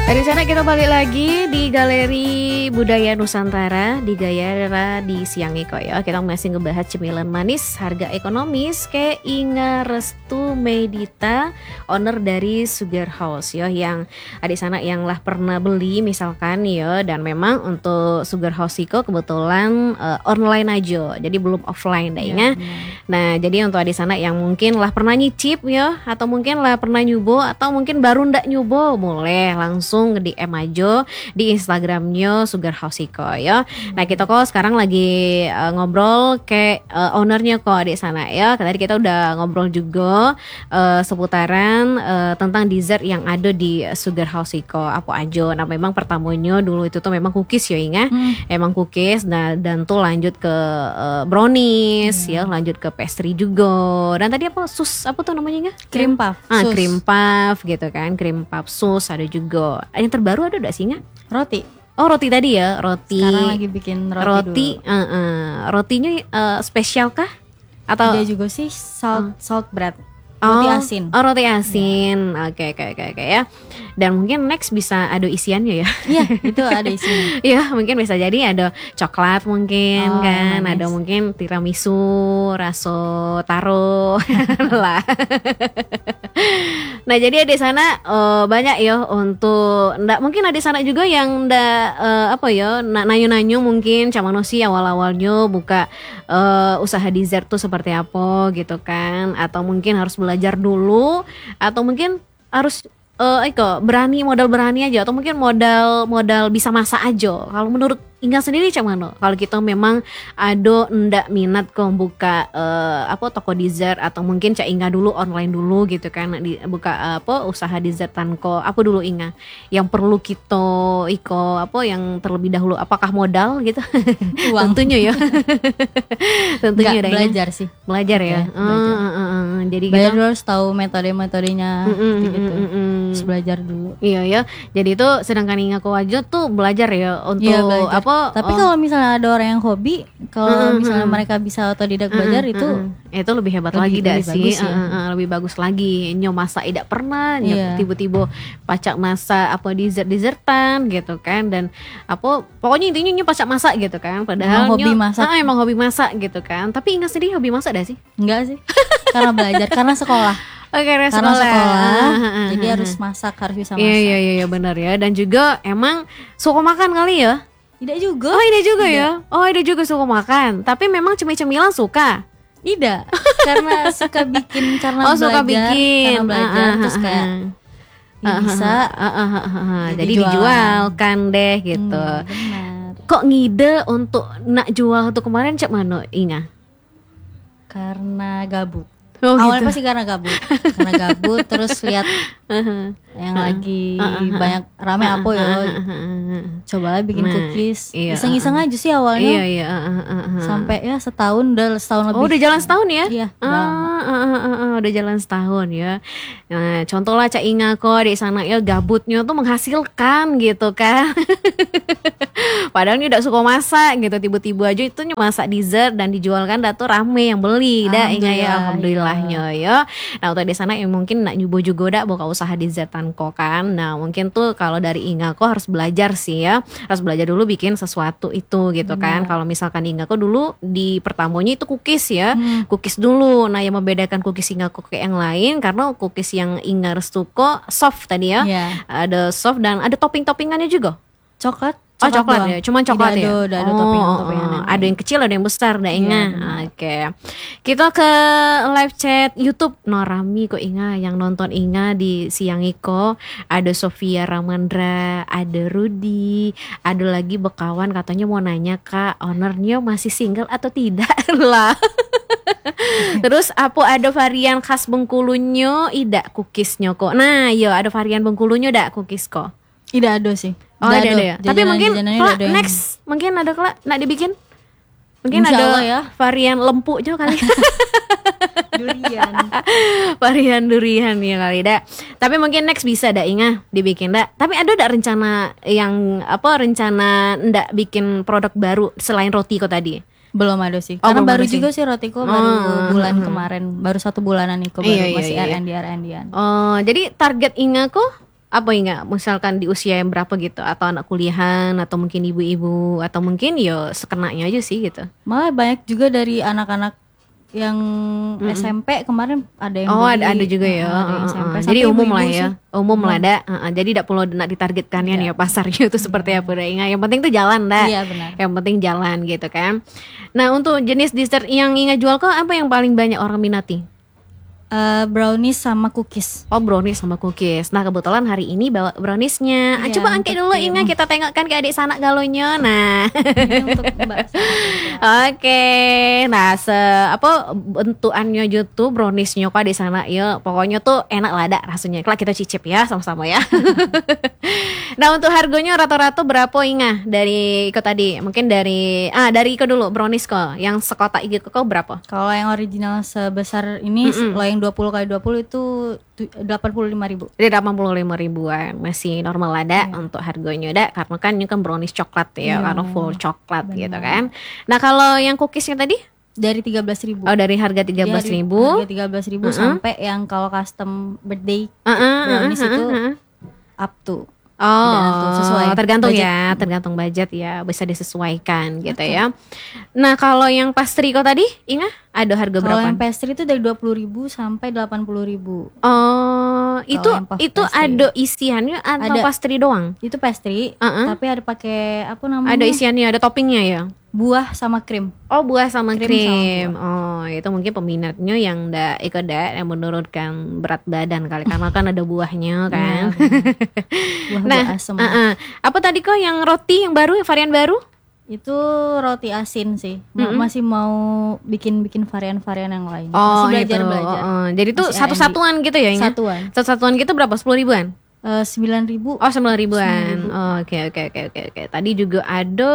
Dari sana kita balik lagi di Galeri Budaya Nusantara di Gayara di Siang Iko ya. Kita masih ngebahas cemilan manis harga ekonomis ke Inga Restu Medita, owner dari Sugar House ya, yang di sana yang lah pernah beli misalkan ya, dan memang untuk Sugar House Iko kebetulan online aja. Jadi belum offline daynya. Nah, jadi untuk di sana yang mungkin lah pernah nyicip ya, atau mungkin lah pernah nyubo, atau mungkin baru ndak nyubo, boleh langsung nge-DM aja di Instagramnya Sugar House Iko ya. Nah, kita kok sekarang lagi ngobrol ke ownernya kok di sana ya. Tadi kita udah ngobrol juga seputaran tentang dessert yang ada di Sugar House Iko apa aja. Nah, memang pertamanya dulu itu tuh memang cookies ya Inga. Emang cookies, nah, dan tuh lanjut ke brownies ya, lanjut ke pastry juga. Dan tadi apa apa tuh namanya Inga? Cream puff. Cream puff gitu kan, cream puff sus ada juga. Yang terbaru ada sih Inga? Roti. Oh, roti tadi ya, roti. Sekarang lagi bikin roti dulu. Rotinya spesial kah? Atau dia juga sih salt bread. Roti asin. Oh, roti asin. Oke ya. Dan mungkin next bisa ada isiannya ya. Iya, itu ada isinya. Iya, mungkin bisa jadi ada coklat mungkin kan, nice. ada mungkin tiramisu, raso taro lah. Nah, jadi di sana banyak ya untuk ndak mungkin ada di sana juga yang ndak nanyo-nanyo mungkin camano sih awal-awalnya buka usaha dessert tuh seperti apa gitu kan, atau mungkin harus belajar dulu, atau mungkin harus modal berani aja, atau mungkin modal bisa masak aja. Kalau menurut Inga sendiri cuman kalau kita memang ada ndak minat kok buka toko dessert, atau mungkin Cak Inga dulu online dulu gitu kan, buka usaha dessertan kok apa dulu Inga yang perlu kita yang terlebih dahulu, apakah modal gitu? Uang. Tentunya ya. Tentunya Nggak, belajar sih. Belajar ya. Jadi belajar kita dulu harus tahu metodenya gitu. Terus belajar dulu. Iya ya. Jadi itu sedangkan Inga ko aja tuh belajar ya untuk belajar. Tapi kalau misalnya ada orang yang hobi, kalau misalnya mereka bisa otodidak belajar itu lebih hebat lagi dah sih. Bagus, ya. Lebih bagus lagi. Nyo masak tidak pernah, tiba-tiba pacak masak dessert-dessertan gitu kan, dan pokoknya intinya nyo pacak masak gitu kan. Padahal emang hobi masak gitu kan. Tapi Inga sendiri hobi masak dah sih? Enggak sih. Karena belajar, karena sekolah. Karena sekolah. Jadi harus masak, harus bisa masak. Iya benar ya. Dan juga emang suka makan kali ya? Tidak juga. Oh, tidak juga ya? Oh, tidak juga suka makan. Tapi memang cemilan suka? Tidak. Karena suka bikin, karena belajar. Terus kayak bisa. Jadi dijualkan deh gitu. Benar. Kok ngide untuk nak jual tuh kemarin cak mana Inga? Karena gabut. gitu. Awalnya pasti karena gabut terus lihat yang lagi banyak rame apa ya, cobalah bikin cookies. Iseng-iseng aja sih awalnya. Sampai ya setahun lebih. Oh, udah jalan setahun ya? Iya. Udah jalan setahun ya. Nah, contohlah Cak Inga kok di sana ya gabutnya tuh menghasilkan gitu kan. Padahal ini udah suka masak gitu, tiba-tiba aja itu masak dessert dan dijualkan, dah tuh rame yang beli dah Inga ya, alhamdulillahnya ya. Nah, untuk di sana yang mungkin nak nyoba juga dah buka usaha dessertan kok kan. Nah, mungkin tuh kalau dari Inga kok harus belajar sih ya. Harus belajar dulu bikin sesuatu itu gitu kan. Kalau misalkan Inga kok dulu di pertamanya itu cookies ya. Cookies dulu. Nah, yang membedakan cookies Inga kok kayak yang lain karena cookies yang Inga Restu kok soft tadi ya. Ada soft dan ada topping-toppingannya juga. Coklat ya, cuman coklat ya. Ada topping-toppingan. Ada yang kecil, ada yang besar, dah Inga. Oke. Kita ke live chat YouTube. Rami kok Inga yang nonton Inga di Siang Iko. Ada Sofia Ramandra, ada Rudy, ada lagi bekawan katanya mau nanya Kak, ownernya masih single atau tidak lah. Terus ada varian khas Bengkulunya, ida cookiesnya kok. Nah, ada varian Bengkulunya dak cookies kok. Tidak ada sih. Oh, ada ya. Tapi mungkin next mungkin ada kelak nak dibikin. Mungkin Insya ada Allah ya. varian lempu juga kali. Durian. Varian durian ya kali dah. Tapi mungkin next bisa dah Inga dibikin dah. Tapi ada dak rencana rencana ndak bikin produk baru selain roti kok tadi? Belum ada sih. Karena baru juga sih rotiko baru bulan kemarin, baru 1 bulanan nih kok baru masih R&D-an. Oh, jadi target Inga kok apa ingat misalkan di usia yang berapa gitu, atau anak kuliahan, atau mungkin ibu-ibu, atau mungkin ya sekenanya aja sih gitu. Malah banyak juga dari anak-anak yang SMP kemarin ada yang beli. ada juga ya. Jadi umum lah ya, umum lah ada. Jadi tidak perlu nak ditargetkan ya pasarnya itu seperti apa dah Inga. Yang penting tuh jalan dah. Iya benar. Yang penting jalan gitu kan. Nah untuk jenis dessert yang Inga jual kok apa yang paling banyak orang minati? Brownies sama cookies. Oh brownies sama cookies. Nah kebetulan hari ini bawa browniesnya. Coba angkat dulu Inga, kita tengokkan ke adik sanak galonya. Nah Untuk Mbak. Oke. Nah bentukannya gitu browniesnya kok adik sanak ya. Pokoknya tuh enak lah ada rasanya. Kelak kita cicip ya sama-sama ya. Nah untuk harganya rata-rata berapa Inga dari Iko tadi? Mungkin dari Iko dulu brownies kok. Yang sekotak Iko kok berapa? Kalau yang original sebesar ini, kalau yang 20x20 itu 85.000. Jadi 85.000-an masih normal ada untuk harganya ada, karena kan ini kan brownies coklat ya, karena full coklat gitu kan. Nah kalau yang cookiesnya tadi? Dari 13.000. Oh dari harga 13.000. Harga 13.000 sampai yang kalau custom birthday brownies itu up to. Sesuai tergantung budget. Ya, tergantung budget ya, bisa disesuaikan gitu ya. Nah kalau yang pastry kok tadi Inga ada harga berapa? Kalau yang pastry itu dari 20.000 sampai 80.000. Itu ada isiannya atau pastry doang? Itu pastry, tapi ada pakai apa namanya? Ada isiannya, ada toppingnya ya? Buah sama krim. Oh buah sama krim. Oh itu mungkin peminatnya yang yang menurunkan berat badan kali, karena kan ada buahnya kan. Buah asam. Apa tadi kok yang roti yang baru, varian baru? Itu roti asin sih. Masih mau bikin varian-varian yang lain. Masih belajar. Jadi itu satu-satuan gitu ya Inga? Satu-satuan gitu berapa? 10.000-an? 9.000. Oh 9.000-an. Oke. Tadi juga ada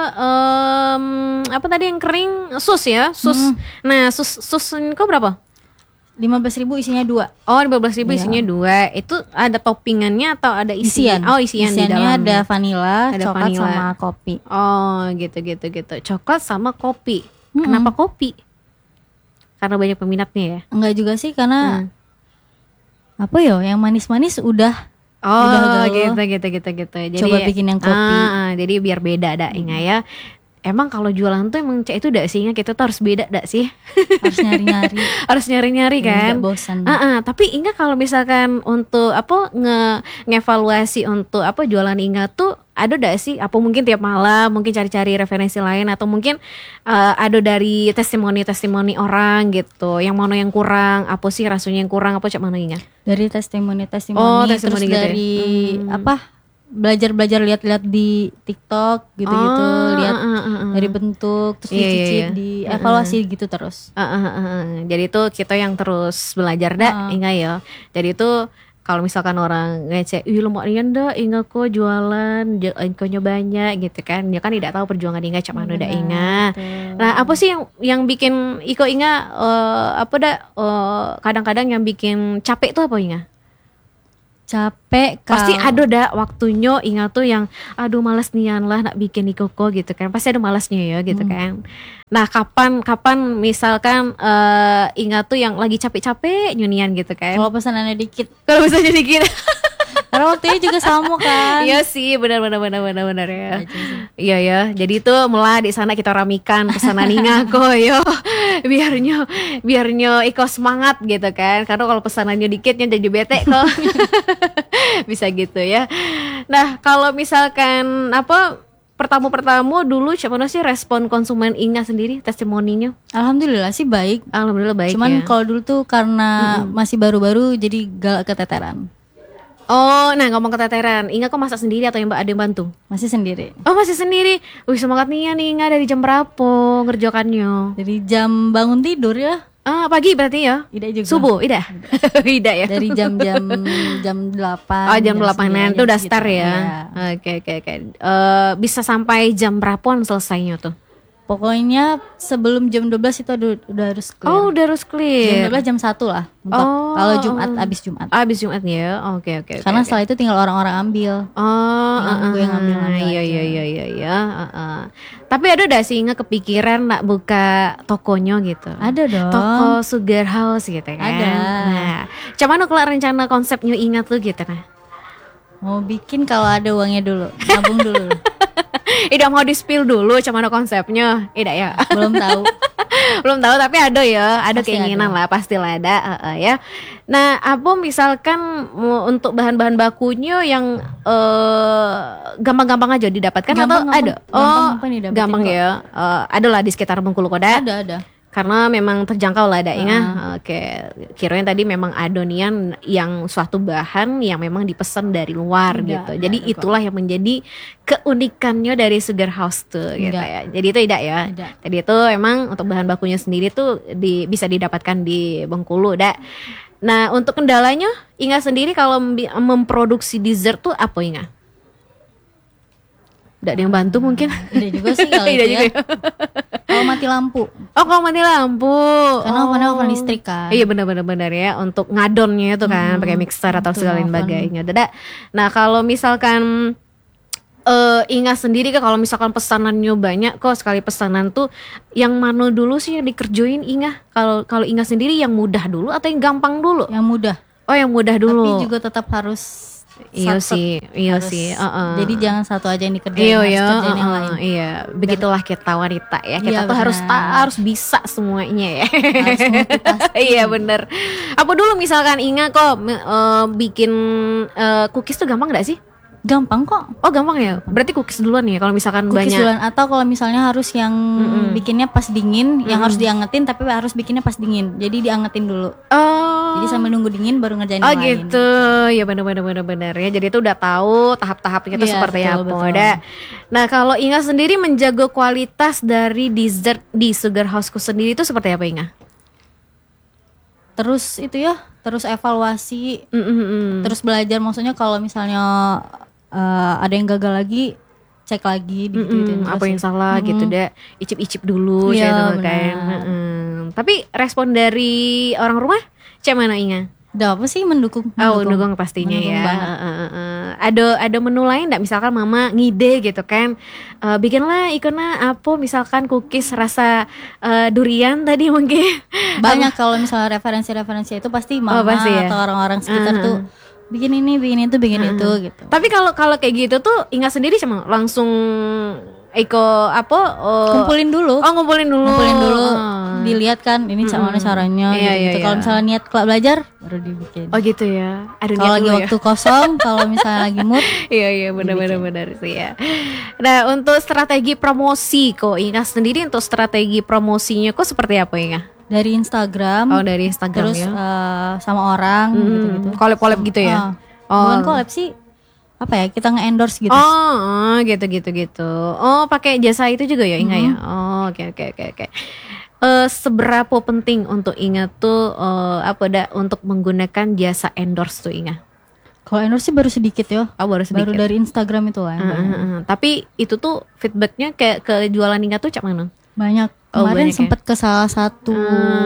apa tadi yang kering, sus ya, sus. Nah sus kok berapa? 15.000 isinya 2. Oh 15.000 isinya 2. Itu ada toppingannya atau ada isian? Oh isian di dalamnya. Ada vanilla, coklat sama kopi. Oh gitu. Coklat sama kopi. Kenapa kopi? Karena banyak peminatnya ya? Enggak juga sih, karena apa ya, yang manis-manis udah. Gitu. Jadi, coba bikin yang kopi. Jadi biar beda dak Inga ya. Emang kalau jualan tuh emang itu dak sih Inga, kita tuh harus beda dak sih. Harus nyari-nyari. Harus nyari-nyari kan. Enggak bosan. Tapi Inga kalau misalkan untuk ngevaluasi untuk jualan Inga tuh ada dak sih? Apa mungkin tiap malam mungkin cari-cari referensi lain, atau mungkin ada dari testimoni orang gitu. Yang mana yang kurang? Apa sih rasanya yang kurang? Apa cak mana Inga? Dari testimoni terus gitu dari belajar lihat-lihat di TikTok gitu-gitu, lihat dari bentuk, terus dicicip, dievaluasi gitu terus. Jadi itu kita yang terus belajar dah Inga ya. Jadi itu kalau misalkan orang ngecek, lemak Inga dah Inga kok jualan, inkonya banyak gitu kan. Dia kan tidak tahu perjuangan Inga cak mana dah Inga. Nah, apa sih yang bikin Iko Inga kadang-kadang yang bikin capek tuh apa Inga? Capek pasti ada dah waktunya Inga tuh yang malas nian lah nak bikin Ikoko gitu kan, pasti ada malasnya ya gitu kan. Nah kapan misalkan Inga tuh yang lagi capek-capek nyunian gitu kan, kalau pesanannya dikit karena waktunya juga sama kan. Iya sih benar ya. Iya ya, jadi itu mulai di sana kita ramikan pesanan Inga kok yo. biarnya Iko semangat gitu kan, karena kalau pesanannya dikitnya jadi bete kok. Bisa gitu ya. Nah kalau misalkan pertama dulu gimana sih respon konsumen Inga sendiri, testimoninya? Alhamdulillah sih baik. Alhamdulillah baik. Cuman kalau dulu tuh karena masih baru-baru jadi galak keteteran. Nah ngomong keteteran, Inga kok masak sendiri atau yang Mbak ada yang bantu? Masih sendiri. Oh masih sendiri. Wih semangat nih Inga, dari jam berapa ngerjakannya? Dari jam bangun tidur ya. Pagi berarti ya? Ida juga. Subuh, Ida? Ida ya? Dari jam 8. Jam 8-an itu udah start ya? Oke. Bisa sampai jam berapaan selesainya tuh? Pokoknya sebelum jam 12 itu udah harus clear. Oh udah harus clear. Jam 12 jam 1 lah. Kalau Jumat, abis Jumat. Abis Jumat ya, oke. Karena setelah itu tinggal orang-orang ambil. Gue yang ngambil Iya. Tapi ada udah sih Inga kepikiran nak buka tokonya gitu? Ada dong. Toko Sugar House gitu kan? Ada. Nah, cuman kalau rencana konsepnya Inga tuh gitu nah? Mau bikin kalau ada uangnya dulu, nabung dulu. Ida mau di-spill dulu cuman konsepnya, Ida ya. Belum tahu. Belum tahu tapi ada ya, ada Pasti keinginan ada. lah, pastilah ada ya. Nah, apa misalkan untuk bahan-bahan bakunya yang gampang-gampang aja didapatkan atau ada? Gampang ya. Ada lah di sekitar Bengkulu Koda. Ada. Karena memang terjangkau lah daingnya. Oke, kirain tadi memang adonian yang suatu bahan yang memang dipesan dari luar gitu. Jadi itulah yang menjadi keunikannya dari Sugar House tuh gitu ya. Jadi itu tidak ya. Jadi itu emang untuk bahan bakunya sendiri tuh bisa didapatkan di Bengkulu dak. Nah, untuk kendalanya Inga sendiri kalau memproduksi dessert tuh apa Inga? Tidak ada yang bantu mungkin? Ada juga sih kalau itu ya. Kalau mati lampu. Oh, kalau mati lampu. Karena oven listrik kan. Iya benar ya, untuk ngadonnya itu kan pakai mixer atau segala sebagainya. Nah, kalau misalkan Inga sendiri kan kalau misalkan pesanannya banyak kok, sekali pesanan tuh yang mana dulu sih yang dikerjain Inga? Kalau Inga sendiri yang mudah dulu atau yang gampang dulu? Yang mudah. Oh, yang mudah dulu. Tapi juga tetap harus Iya sih. Jadi jangan satu aja yang dikerjain, harus kerjain yang lain. Iya, begitulah kita wanita ya. Kita tuh harus bisa semuanya ya. Harus multitasking. Iya bener. Apa dulu misalkan Inga kok bikin cookies tuh gampang gak sih? Gampang kok. Oh gampang ya. Berarti cookies duluan ya kalau misalkan cookies banyak. Duluan, atau kalau misalnya harus yang bikinnya pas dingin, yang harus diangetin tapi harus bikinnya pas dingin. Jadi diangetin dulu. Jadi sambil nunggu dingin baru ngerjain yang lain. Oh gitu. Ya benar ya. Jadi itu udah tahu tahap-tahapnya itu seperti apa. Nah, kalau Inga sendiri menjaga kualitas dari dessert di Sugar House-ku sendiri itu seperti apa Inga? Terus itu ya, terus evaluasi, terus belajar. Maksudnya kalau misalnya ada yang gagal lagi, cek lagi gitu. Apa yang salah gitu deh, icip-icip dulu gitu kan. Tapi respon dari orang rumah cek mana Inga? Udah apa sih mendukung pastinya ya. Ada menu lain enggak, misalkan mama ngide gitu kan, bikinlah ikona apa misalkan cookies rasa durian tadi mungkin. Banyak kalau misalnya referensi itu pasti mama atau orang-orang sekitar tuh bikin ini, bikin itu gitu. Tapi kalau kayak gitu tuh Inga sendiri cuma langsung kumpulin dulu. Ngumpulin dulu. Dilihat kan ini mana caranya gitu. Kalau misalnya niat belajar baru dibikin. Oh gitu ya. Kalau lagi waktu kosong, kalau misalnya lagi mood. Iya benar sih ya. Nah, untuk strategi promosi kok Inga sendiri, untuk strategi promosinya kok seperti apa Inga? Dari Instagram. Oh, dari Instagram terus, ya. Sama orang gitu. Collab gitu ya. Bukan collab sih. Apa ya, kita nge-endorse gitu. Gitu. Oh, pakai jasa itu juga ya Inga ya. Oh, oke. Seberapa penting untuk Inga tuh untuk menggunakan jasa endorse tuh Inga? Kalau endorse sih baru sedikit ya. Baru sedikit. Baru dari Instagram itu lah. Tapi itu tuh feedbacknya kayak ke jualan Inga tuh cak mana? Banyak. Kemarin sempet ke salah satu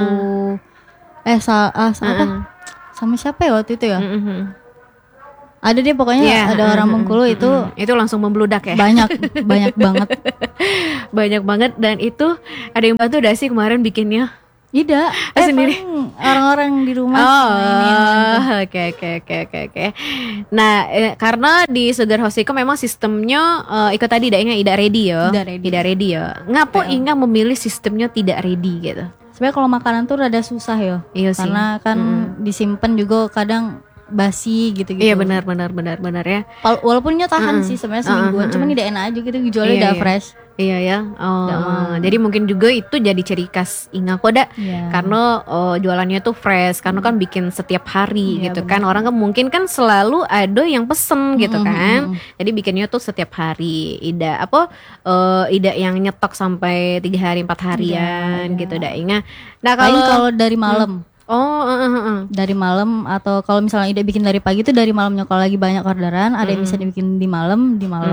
sama siapa ya waktu itu ya? Ada deh pokoknya ada orang Bengkulu itu langsung membludak ya. Banyak banget. Banyak banget, dan itu ada yang bantu udah sih kemarin bikinnya. Tidak, sendiri orang-orang di rumah. Oke. Nah, karena di Sugar House itu memang sistemnya ikut tadi tidak ready ya. Tidak ready ya. Ngapo Inga memilih sistemnya tidak ready gitu? Sebenarnya kalau makanan tuh rada susah ya. Iya sih. Karena kan disimpan juga kadang basi gitu-gitu. Iya benar ya. Walaupun tahan sih sebenarnya semingguan, cuman tidak enak aja gitu, jualnya udah fresh. Iya ya. Jadi mungkin juga itu jadi ciri khas Inga Koda karena jualannya tuh fresh, karena kan bikin setiap hari gitu kan. Orang kan mungkin kan selalu ada yang pesen gitu kan. Jadi bikinnya tuh setiap hari. Ida yang nyetok sampai 3 hari 4 harian gitu dah Inga. Nah, kalau dari malam dari malam, atau kalau misalnya Ida bikin dari pagi tuh dari malamnya. Kalau lagi banyak orderan, ada yang bisa dibikin di malam.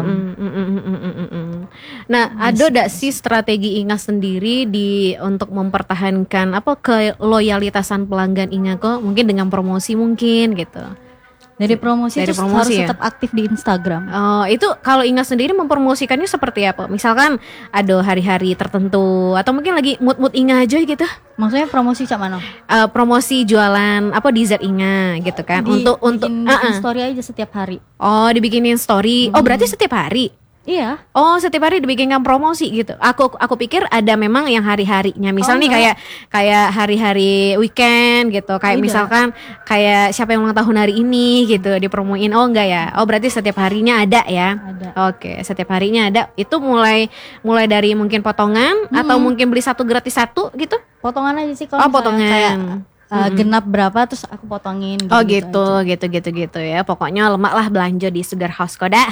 Nah, ada gak sih strategi Inga sendiri untuk mempertahankan keloyalitasan pelanggan Inga kok? Mungkin dengan promosi mungkin gitu. Dari promosi dari terus promosi harus tetap aktif di Instagram. Oh, itu kalau Inga sendiri mempromosikannya seperti apa? Misalkan ada hari-hari tertentu atau mungkin lagi mood-mood Inga aja gitu. Maksudnya promosi cak mana? Promosi jualan apa dessert Inga gitu kan. Untuk bikin story aja setiap hari. Oh, dibikinin story. Oh, berarti setiap hari. Iya. Oh, setiap hari dibikinkan promosi gitu. Aku pikir ada memang yang hari-harinya. Misal nih kayak hari-hari weekend gitu. Kayak misalkan kayak siapa yang ulang tahun hari ini gitu dipromoin. Oh, enggak ya. Oh, berarti setiap harinya ada ya. Ada. Oke, setiap harinya ada. Itu mulai dari mungkin potongan atau mungkin beli satu gratis satu gitu. Potongan aja sih kalau potongan. Kayak genap berapa terus aku potongin gitu. Oh gitu ya. Pokoknya lemak lah belanja di Sugar House Koda.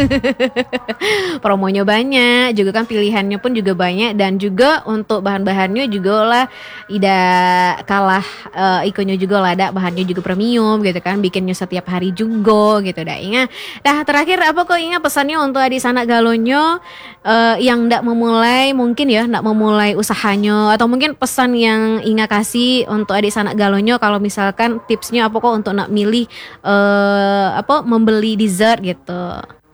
Promonya banyak, juga kan pilihannya pun juga banyak dan juga untuk bahan-bahannya juga lah tidak kalah ikonnya juga lah ada bahannya juga premium gitu kan, bikinnya setiap hari juga gitu dah Inga. Dah terakhir apa kok Inga pesannya untuk adik sanak galonyo yang ndak memulai mungkin ya ndak memulai usahanya atau mungkin pesan yang Inga kasih untuk adik sanak galonyo kalau misalkan tipsnya apa kok untuk nak milih membeli dessert gitu.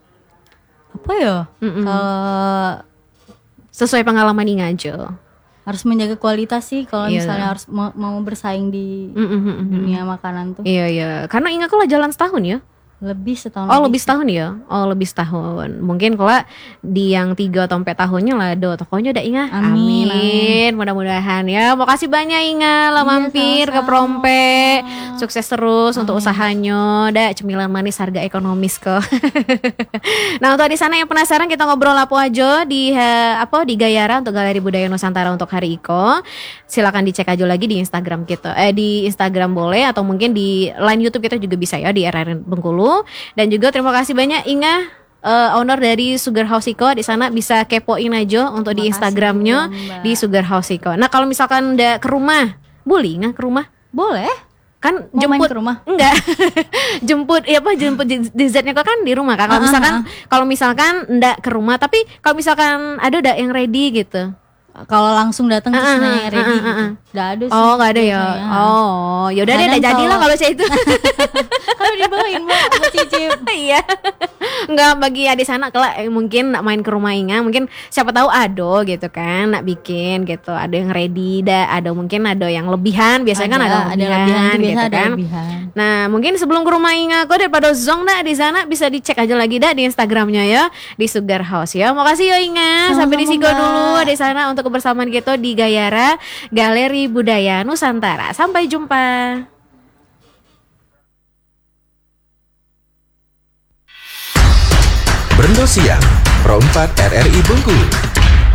Apa ya? Kalau sesuai pengalaman Inga aja. Harus menjaga kualitas sih kalau misalnya harus mau bersaing di dunia makanan tuh. Iya. Karena Inga kalau jalan setahun ya. Lebih setahun. Oh lebih setahun ya. Oh lebih setahun. Mungkin kalau di yang 3 atau 4 tahunnya lah tokonya udah Inga. Amin. Mudah-mudahan ya. Makasih banyak Inga lah mampir ke Prompe. Sukses terus untuk usahanya. Dah cemilan manis harga ekonomis kok. Nah untuk di sana yang penasaran kita ngobrol apa aja di di Gayara untuk Galeri Budaya Nusantara untuk hari Iko. Silakan dicek aja lagi di Instagram kita. Di Instagram boleh atau mungkin di line YouTube kita juga bisa ya di RRN Bengkulu. Dan juga terima kasih banyak Inga owner dari Sugar House Iko. Di sana bisa kepoin aja untuk di Instagramnya di Sugar House Iko. Nah kalau misalkan udah ke rumah, boleh Inga ke rumah? Boleh. Kan mau jemput main ke rumah? Enggak. jemput dessertnya kok kan di rumah kan. Kalau misalkan enggak ke rumah tapi kalau misalkan ada udah yang ready gitu. Kalau langsung datang terus nanya ready Gak ada sih. Oh gak ada ya. Oh yaudah deh jadilah kalau saya itu. Kalau dibawain Mbak cicip. Iya. Enggak bagi adik sana kelak mungkin nak main ke rumah Inga mungkin siapa tahu ada gitu kan nak bikin gitu, ada yang ready ada mungkin ada yang lebihan biasanya kan ada lebihan gitu kan. Nah mungkin sebelum ke rumah Inga kok daripada zong di sana bisa dicek aja lagi di Instagramnya ya di Sugar House ya. Makasih ya Inga. Sampai di sigo dulu adik sana untuk kebersamaan kita di Gayara Galeri Budaya Nusantara. Sampai jumpa. Brendo Siang, Pro 4 RRI Bengkulu.